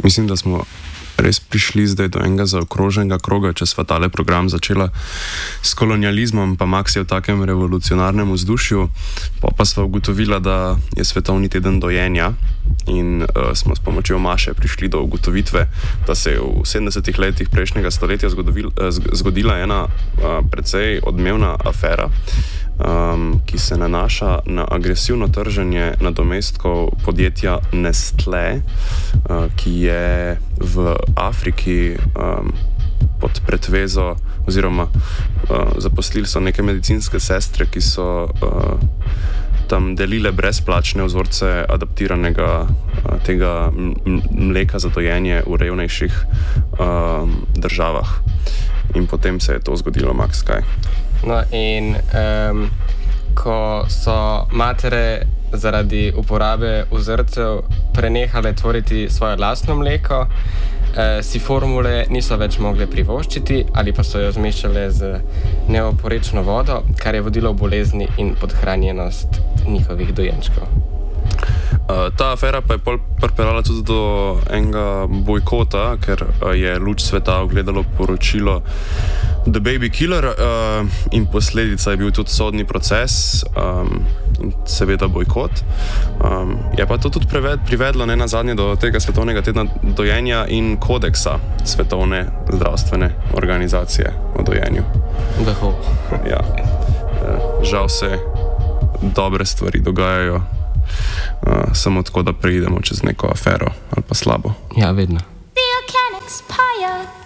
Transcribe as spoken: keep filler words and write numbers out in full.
mislim, da smo res prišli zdaj do enega zaokroženega kroga, če sva tale program začela s kolonializmom, pa Max je v takem revolucionarnem vzdušju, pa, pa sva ugotovila, da je svetovni teden dojenja in uh, smo s pomočjo Maše prišli do ugotovitve, da se je v sedemdesetih letih prejšnjega stoletja zgodovil, uh, zgodila ena uh, precej odmevna afera, Um, ki se nanaša na agresivno trženje nadomestkov podjetja Nestlé, uh, ki je v Afriki um, pod pretvezo oziroma uh, zaposlili so neke medicinske sestre, ki so uh, tam delile brezplačne vzorce adaptiranega uh, tega mleka za dojenje v revnejših uh, državah. In potem se je to zgodilo, Max, kaj? No, in um, ko so matere zaradi uporabe vzorcev prenehale tvoriti svoje lastno mleko, eh, si formule niso več mogle privoščiti ali pa so jo zmešale z neoporečno vodo, kar je vodilo v bolezni in podhranjenost njihovih dojenčkov. Uh, ta afera pa je pol pripeljala tudi do enega bojkota, ker uh, je luč sveta ogledalo poročilo The Baby Killer uh, in posledica je bil tudi sodni proces um, in seveda bojkot. Um, je pa to tudi preved, privedlo ne nazadnje do tega svetovnega tedna dojenja in kodeksa Svetovne zdravstvene organizacije o dojenju. Daho. Ja. Uh, žal se dobre stvari dogajajo. Uh, samo tako, da preidemo čez neko afero ali pa slabo. Ja, vedno. The organics pie.